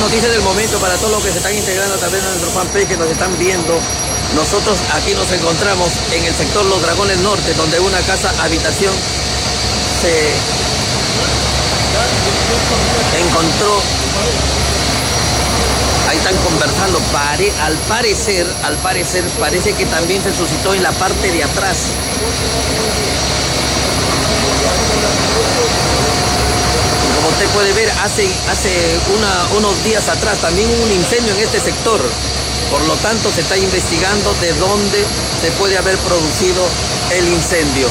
noticia del momento para todos los que se están integrando a través de nuestro fanpage, que nos están viendo. Nosotros aquí nos encontramos en el sector Los Dragones Norte, donde una casa habitación se encontró. Ahí están conversando. Al parecer, parece que también se suscitó en la parte de atrás. Como usted puede ver, hace unos días atrás también hubo un incendio en este sector. Por lo tanto, se está investigando de dónde se puede haber producido el incendio.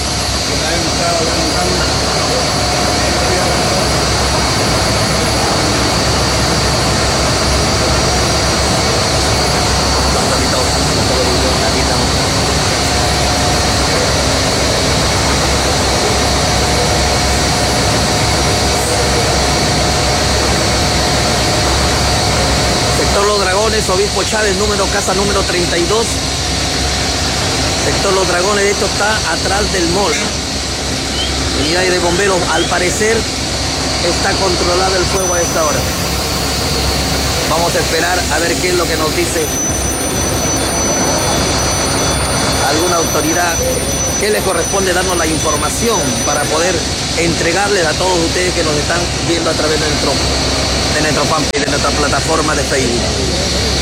Los Dragones, Obispo Chávez, casa número 32. Sector Los Dragones, esto está atrás del mall. Unidades de bomberos, al parecer está controlado el fuego a esta hora. Vamos a esperar a ver qué es lo que nos dice alguna autoridad que les corresponde darnos la información para poder entregarles a todos ustedes que nos están viendo a través de nuestro fanpage, de nuestra plataforma de Facebook.